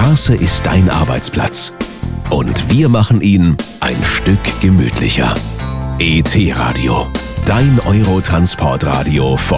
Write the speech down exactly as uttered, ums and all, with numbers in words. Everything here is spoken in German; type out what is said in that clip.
Straße ist dein Arbeitsplatz. Und wir machen ihn ein Stück gemütlicher. E T-Radio, dein Eurotransportradio von